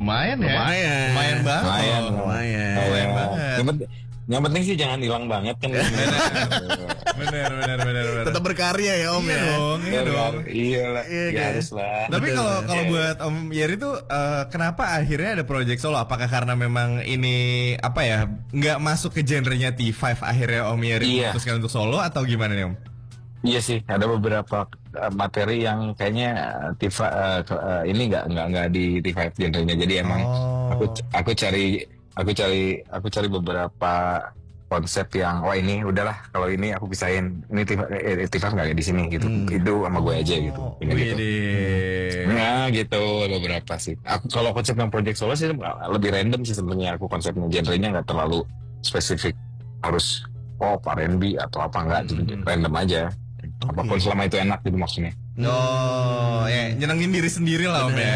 Lumayan ya. Lumayan banget. Lumayan banget. Yang penting sih jangan hilang banget kan. Bener. Tetap berkarya ya Om ya. Iya dong. Iyalah, ya harus lah. Tapi kalau buat Om Yeri tuh kenapa akhirnya ada project solo? Apakah karena memang ini apa ya nggak masuk ke genrenya T5 akhirnya Om Yeri memutuskan untuk solo atau gimana nih Om? Iya sih, ada beberapa materi yang kayaknya ini nggak di T5 genrenya. Jadi emang aku cari beberapa konsep yang ini udahlah kalau ini aku pisahin ini T5 nggak di sini gitu. Itu sama gue aja gitu. Nah gitu beberapa sih. Kalau konsep yang project solo sih lebih random sih sebenarnya. Aku konsepnya genrenya nggak terlalu spesifik harus pop, R&B atau apa enggak, random aja. Apapun selama itu enak gitu maksudnya. Nyenengin diri sendiri lah Om ya.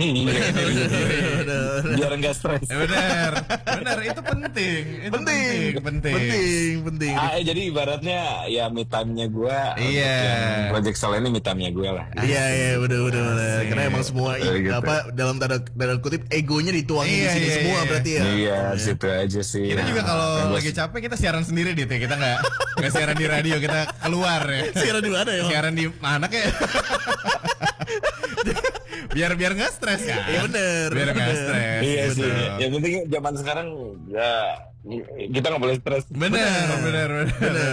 Biar enggak stres. Bener, itu penting. Penting. Jadi ibaratnya ya me time-nya gue. Yang project solo ini me time-nya gue lah. Iya, bener. Karena emang semua dalam tanda kutip egonya dituangin di sini semua berarti ya. Iya, situ aja sih. Kita juga kalau lagi capek kita siaran sendiri dit ya. Kita nggak siaran di radio, kita keluar ya. Siaran di mana ya? Siaran di mana kayak? biar nggak stres kan? Iya bener. Biar nggak stres. Iya sih. Yang penting zaman sekarang ya kita nggak boleh stres. Bener.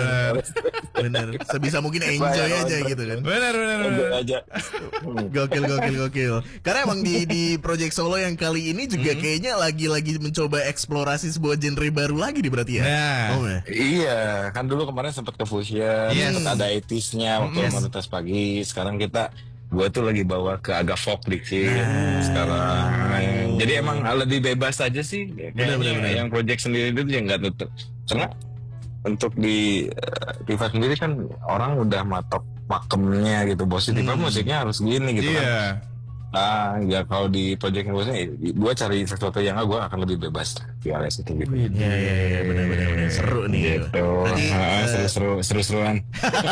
Sebisa mungkin enjoy aja gitu kan. Bener. Aja. Gokil. Karena emang di project solo yang kali ini juga kayaknya lagi mencoba eksplorasi sebuah genre baru lagi nih berarti ya. Iya, kan dulu kemarin sempat ke fusion, sempat ada 80s-nya waktu Komunitas Pagi. Sekarang gue tuh lagi bawa ke agak folk dikit sekarang. Jadi emang lebih bebas aja sih. Bener. Yang project sendiri itu yang nggak tutup. Karena untuk di Tifa sendiri kan orang udah matok pakemnya gitu. Bos Tifa musiknya harus gini gitu kan. Ya kalau di project yang bosnya, gue cari sesuatu yang gue akan lebih bebas di area situ gitu. Iya, benar. Seru nih. Gitu. Seru-seruan.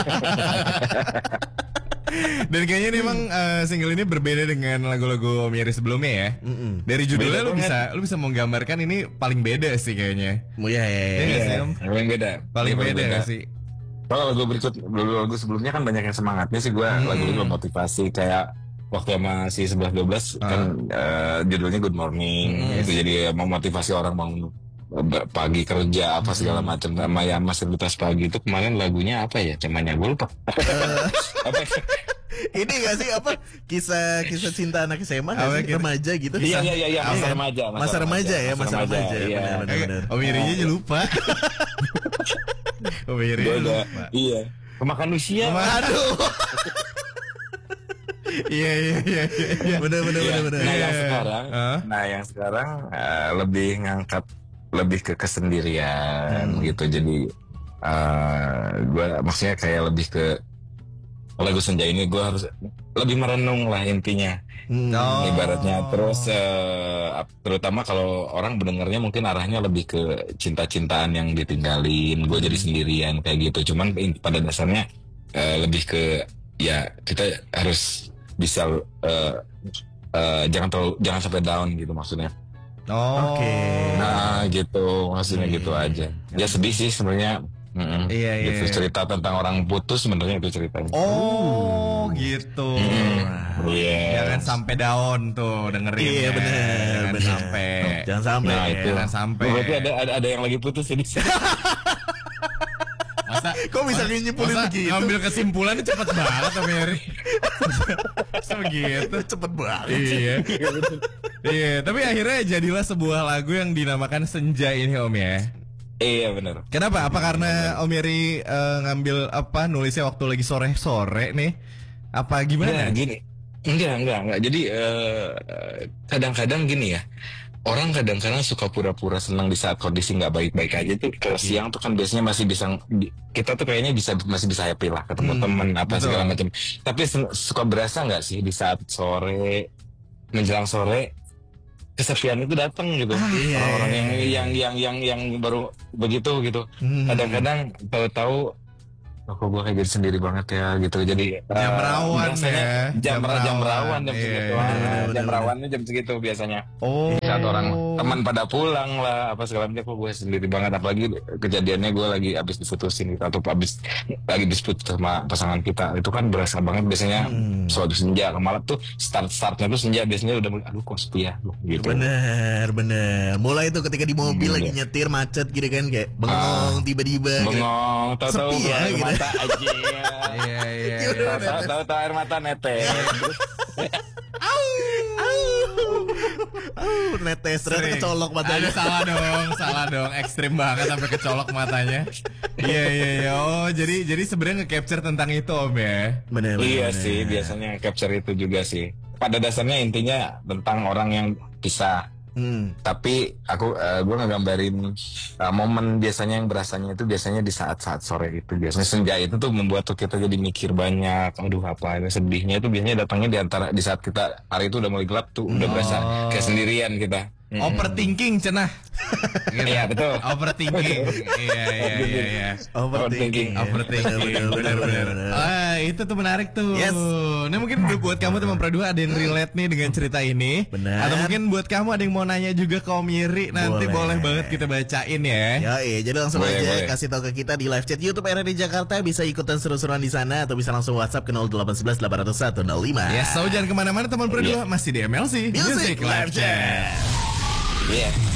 Dan kayaknya ini emang single ini berbeda dengan lagu-lagu Om Yeri sebelumnya ya. Dari judulnya lu bisa menggambarkan ini paling beda sih kayaknya. Iya. Paling beda nggak sih? Kalau lagu sebelumnya kan banyak yang semangatnya sih gue lagu-lagu motivasi kayak waktu masih 11-12 kan judulnya Good Morning itu jadi memotivasi orang bangun pagi kerja apa segala macam sama ya Maseritas Pagi itu kemarin lagunya apa ya temanya gue lupa. Apa ini nggak sih apa kisah cinta anak SMA remaja gitu. Iya masa remaja ya. Om Yerinya aja lupa. Om Yerinya lupa. Iya kemakan usia. Aduh. Iya. Bener. Nah yang sekarang lebih ngangkat lebih ke kesendirian gitu. Jadi gue maksudnya kayak lebih ke lagu Senja ini gue harus lebih merenung lah intinya. Ibaratnya terus terutama kalau orang mendengarnya mungkin arahnya lebih ke cinta-cintaan yang ditinggalin, gue jadi sendirian kayak gitu. Cuman pada dasarnya lebih ke ya kita harus bisa jangan sampai down gitu maksudnya. Nah gitu maksudnya gitu aja. Ya sedih sih sebenarnya. Gitu, cerita tentang orang putus sebenarnya itu ceritanya. Gitu. Jangan sampai down tuh dengerin. Iya benar. Jangan sampai. Nah itu. Jangan sampai. Berarti ada yang lagi putus ini. Masa kok bisa nyimpulin begitu? Ngambil kesimpulannya cepet banget Om Yeri. Sebegitu cepet banget. Iya, tapi akhirnya jadilah sebuah lagu yang dinamakan Senja ini Om ya. Iya benar. Kenapa? Apa karena Om Yeri ngambil nulisnya waktu lagi sore-sore nih? Apa gimana? Nah, gini. Enggak. Jadi kadang-kadang gini ya. Orang kadang-kadang suka pura-pura senang di saat kondisi nggak baik-baik aja tuh. Kalau siang tuh kan biasanya masih bisa, kita tuh kayaknya masih bisa happy lah ketemu temen apa segala macam. Tapi suka berasa nggak sih di saat sore menjelang sore kesepian itu datang gitu. Orang yang baru begitu gitu. Kadang-kadang tahu-tahu kok gue kayak jadi sendiri banget ya gitu. Jadi jam rawan ya. Jam rawannya jam segitu biasanya. saat orang teman pada pulang lah apa segala macam, gue sendiri banget. Apalagi kejadiannya gue lagi abis diputusin gitu, atau abis lagi dispute sama pasangan kita, itu kan berasa banget biasanya. Suatu senja malam tuh startnya tuh senja biasanya udah aduh kok sepi ya gitu. Bener mulai tuh ketika di mobil lagi nyetir macet gitu kan, kayak bengong tiba-tiba bengong tahu-tahu ya, air gitu. mata aja. Tahu-tahu air mata netes. Netes ternyata kecolok matanya. Salah dong, ekstrim banget sampai kecolok matanya. Iya. Oh, jadi sebenarnya nge-capture tentang itu Om ya. Bener. Iya sih, biasanya capture itu juga sih. Pada dasarnya intinya tentang orang yang pisah. Tapi gue ngegambarin momen biasanya yang berasanya itu biasanya di saat-saat sore itu. Biasanya senja itu tuh membuat tuh kita jadi mikir banyak. Aduh apa ini sedihnya itu biasanya datangnya di saat kita hari itu udah mulai gelap tuh, udah berasa kayak sendirian kita. Overthinking cenah. Iya betul. Overthinking. Iya. Overthinking. Benar. Itu tuh menarik tuh. Yes. Nah mungkin buat kamu teman Pro 2 ada yang relate nih dengan cerita ini. Benar. Atau mungkin buat kamu ada yang mau nanya juga ke Om Yeri, nanti boleh banget kita bacain ya. Jadi langsung aja kasih tahu ke kita di live chat YouTube RRI Jakarta, bisa ikutan seru-seruan di sana atau bisa langsung WhatsApp ke 0811 801 05. Yes, so jangan kemana-mana teman Pro 2, masih di MLC Music Live Chat. Iya.